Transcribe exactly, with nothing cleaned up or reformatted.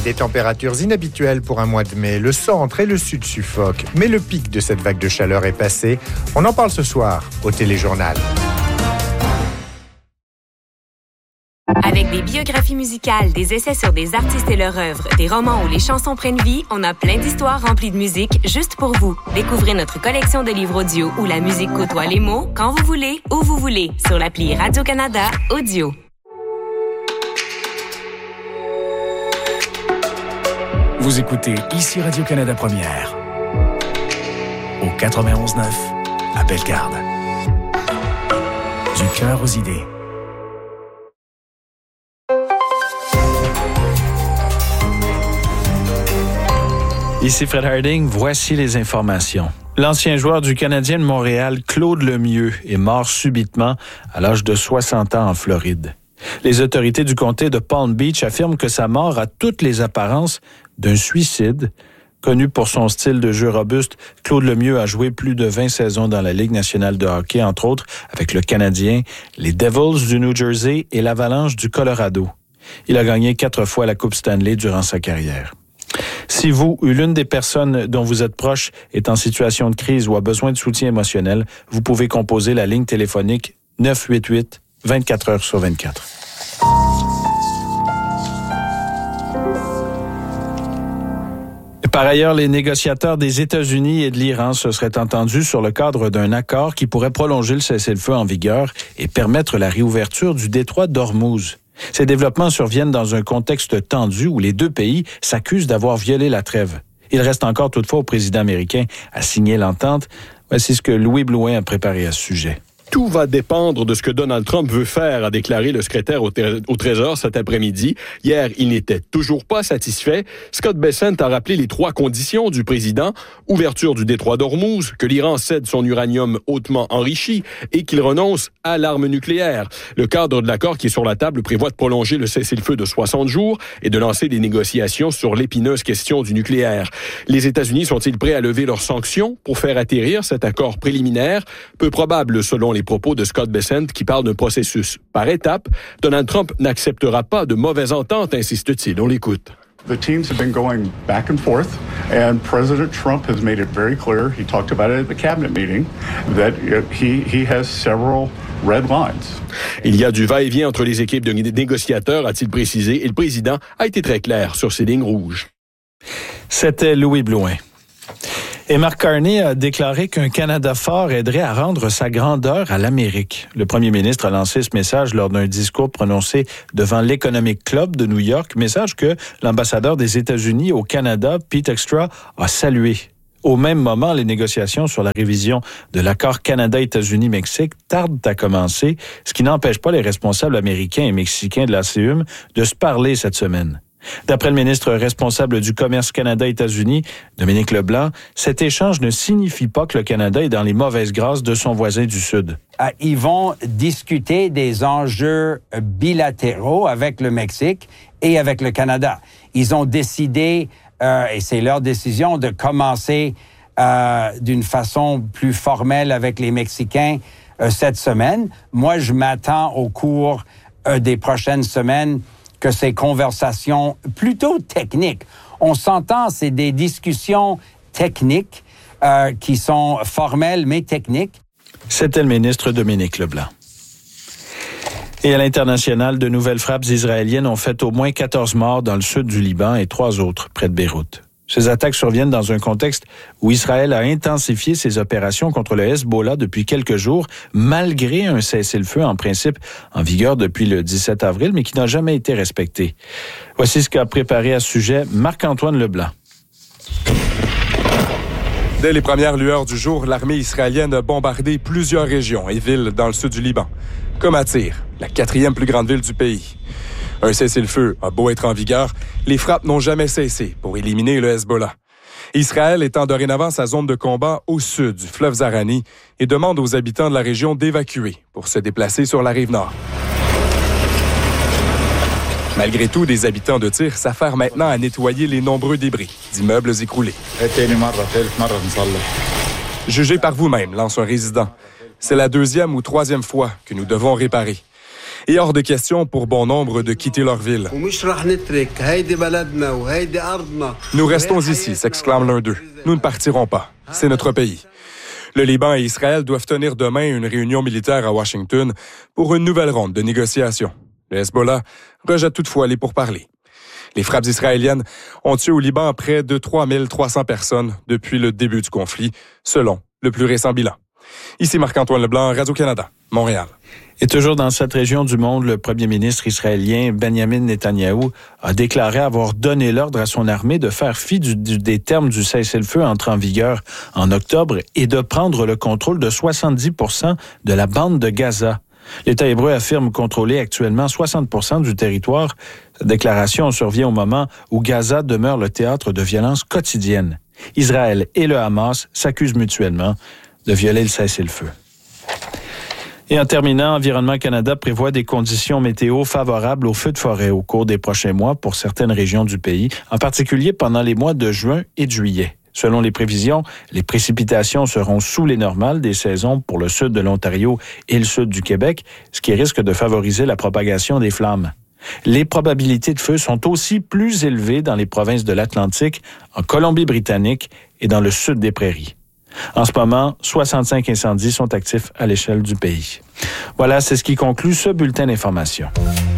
Des températures inhabituelles pour un mois de mai. Le centre et le sud suffoquent. Mais le pic de cette vague de chaleur est passé. On en parle ce soir au Téléjournal. Avec des biographies musicales, des essais sur des artistes et leur œuvre, des romans où les chansons prennent vie, on a plein d'histoires remplies de musique juste pour vous. Découvrez notre collection de livres audio où la musique côtoie les mots quand vous voulez, où vous voulez, sur l'appli Radio-Canada Audio. Vous écoutez ici Radio-Canada Première. Au quatre-vingt-onze neuf, à Bellegarde. Du cœur aux idées. Ici Fred Harding, voici les informations. L'ancien joueur du Canadien de Montréal, Claude Lemieux, est mort subitement à l'âge de soixante ans en Floride. Les autorités du comté de Palm Beach affirment que sa mort a toutes les apparences d'un suicide. Connu pour son style de jeu robuste, Claude Lemieux a joué plus de vingt saisons dans la Ligue nationale de hockey, entre autres avec le Canadien, les Devils du New Jersey et l'Avalanche du Colorado. Il a gagné quatre fois la Coupe Stanley durant sa carrière. Si vous ou l'une des personnes dont vous êtes proche est en situation de crise ou a besoin de soutien émotionnel, vous pouvez composer la ligne téléphonique neuf huit huit, vingt-quatre heures sur vingt-quatre. Par ailleurs, les négociateurs des États-Unis et de l'Iran se seraient entendus sur le cadre d'un accord qui pourrait prolonger le cessez-le-feu en vigueur et permettre la réouverture du détroit d'Ormuz. Ces développements surviennent dans un contexte tendu où les deux pays s'accusent d'avoir violé la trêve. Il reste encore toutefois au président américain à signer l'entente. Voici ce que Louis Blouin a préparé à ce sujet. Tout va dépendre de ce que Donald Trump veut faire, a déclaré le secrétaire au, t- au Trésor cet après-midi. Hier, il n'était toujours pas satisfait. Scott Bessent a rappelé les trois conditions du président. Ouverture du détroit d'Ormuz, que l'Iran cède son uranium hautement enrichi et qu'il renonce à l'arme nucléaire. Le cadre de l'accord qui est sur la table prévoit de prolonger le cessez-le-feu de soixante jours et de lancer des négociations sur l'épineuse question du nucléaire. Les États-Unis sont-ils prêts à lever leurs sanctions pour faire atterrir cet accord préliminaire? Peu probable selon les propos de Scott Bessent qui parle d'un processus par étapes. Donald Trump n'acceptera pas de mauvaise entente, insiste-t-il. On l'écoute. The teams have been going back and forth, and President Trump has made it very clear, he talked about it at the cabinet meeting, that he, he has several red lines. Il y a du va-et-vient entre les équipes de négociateurs, a-t-il précisé, et le président a été très clair sur ses lignes rouges. C'était Louis Blouin. Et Mark Carney a déclaré qu'un Canada fort aiderait à rendre sa grandeur à l'Amérique. Le premier ministre a lancé ce message lors d'un discours prononcé devant l'Economic Club de New York, message que l'ambassadeur des États-Unis au Canada, Pete Extra, a salué. Au même moment, les négociations sur la révision de l'accord Canada-États-Unis-Mexique tardent à commencer, ce qui n'empêche pas les responsables américains et mexicains de la C U M de se parler cette semaine. D'après le ministre responsable du commerce Canada-États-Unis, Dominique Leblanc, cet échange ne signifie pas que le Canada est dans les mauvaises grâces de son voisin du Sud. Euh, ils vont discuter des enjeux bilatéraux avec le Mexique et avec le Canada. Ils ont décidé, euh, et c'est leur décision, de commencer euh, d'une façon plus formelle avec les Mexicains euh, cette semaine. Moi, je m'attends au cours euh, des prochaines semaines que ces conversations plutôt techniques. On s'entend, c'est des discussions techniques euh, qui sont formelles mais techniques. C'était le ministre Dominique Leblanc. Et à l'international, de nouvelles frappes israéliennes ont fait au moins quatorze morts dans le sud du Liban et trois autres près de Beyrouth. Ces attaques surviennent dans un contexte où Israël a intensifié ses opérations contre le Hezbollah depuis quelques jours, malgré un cessez-le-feu en principe en vigueur depuis le dix-sept avril, mais qui n'a jamais été respecté. Voici ce qu'a préparé à ce sujet Marc-Antoine Leblanc. Dès les premières lueurs du jour, l'armée israélienne a bombardé plusieurs régions et villes dans le sud du Liban, comme à Tyr, la quatrième plus grande ville du pays. Un cessez-le-feu a beau être en vigueur, les frappes n'ont jamais cessé pour éliminer le Hezbollah. Israël étend dorénavant sa zone de combat au sud du fleuve Zahrani et demande aux habitants de la région d'évacuer pour se déplacer sur la rive nord. Malgré tout, des habitants de Tyr s'affairent maintenant à nettoyer les nombreux débris d'immeubles écroulés. Jugez par vous-même, lance un résident. C'est la deuxième ou troisième fois que nous devons réparer. Et hors de question pour bon nombre de quitter leur ville. Nous restons ici, s'exclame l'un d'eux. Nous ne partirons pas. C'est notre pays. Le Liban et Israël doivent tenir demain une réunion militaire à Washington pour une nouvelle ronde de négociations. Le Hezbollah rejette toutefois les pourparlers. Les frappes israéliennes ont tué au Liban près de trois mille trois cents personnes depuis le début du conflit, selon le plus récent bilan. Ici Marc-Antoine Leblanc, Radio-Canada, Montréal. Et toujours dans cette région du monde, le premier ministre israélien Benjamin Netanyahou a déclaré avoir donné l'ordre à son armée de faire fi du, du, des termes du cessez-le-feu entré en vigueur en octobre et de prendre le contrôle de soixante-dix pour cent de la bande de Gaza. L'État hébreu affirme contrôler actuellement soixante pour cent du territoire. Cette déclaration survient au moment où Gaza demeure le théâtre de violences quotidiennes. Israël et le Hamas s'accusent mutuellement de violer le cessez-le-feu. Et en terminant, Environnement Canada prévoit des conditions météo favorables aux feux de forêt au cours des prochains mois pour certaines régions du pays, en particulier pendant les mois de juin et de juillet. Selon les prévisions, les précipitations seront sous les normales des saisons pour le sud de l'Ontario et le sud du Québec, ce qui risque de favoriser la propagation des flammes. Les probabilités de feu sont aussi plus élevées dans les provinces de l'Atlantique, en Colombie-Britannique et dans le sud des Prairies. En ce moment, soixante-cinq incendies sont actifs à l'échelle du pays. Voilà, c'est ce qui conclut ce bulletin d'information.